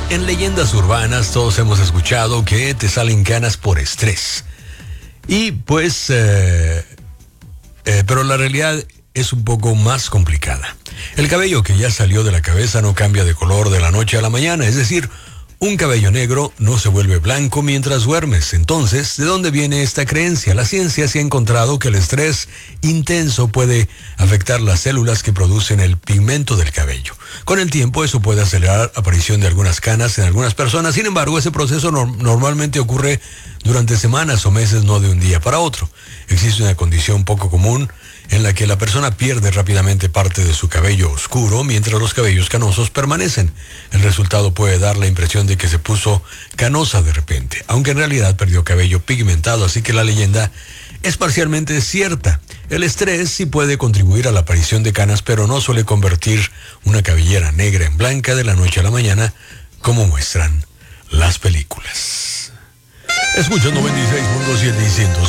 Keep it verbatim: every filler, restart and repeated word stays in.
En leyendas urbanas todos hemos escuchado que te salen canas por estrés. Y pues, eh, eh, pero la realidad es un poco más complicada. El cabello que ya salió de la cabeza no cambia de color de la noche a la mañana, es decir, un cabello negro no se vuelve blanco mientras duermes. Entonces, ¿de dónde viene esta creencia? La ciencia se ha encontrado que el estrés intenso puede afectar las células que producen el pigmento del cabello. Con el tiempo, eso puede acelerar la aparición de algunas canas en algunas personas. Sin embargo, ese proceso no- normalmente ocurre durante semanas o meses, no de un día para otro. Existe una condición poco común en la que la persona pierde rápidamente parte de su cabello oscuro mientras los cabellos canosos permanecen. El resultado puede dar la impresión de que se puso canosa de repente, aunque en realidad perdió cabello pigmentado, así que la leyenda es parcialmente cierta. El estrés sí puede contribuir a la aparición de canas, pero no suele convertir una cabellera negra en blanca de la noche a la mañana, como muestran las películas. Escucha noventa y seis punto siete y ciento